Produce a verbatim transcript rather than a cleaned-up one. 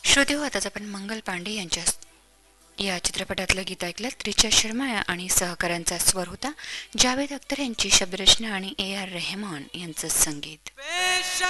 श्रोते हो, आताच आपण मंगल पांडे यांच्या या चित्रपटातलं गीत ऐकलं. त्रिचा शर्मा आणि सहकाऱ्यांचा स्वर होता. जावेद अख्तर यांची शब्दरचना आणि ए आर रेहमान यांचं संगीत.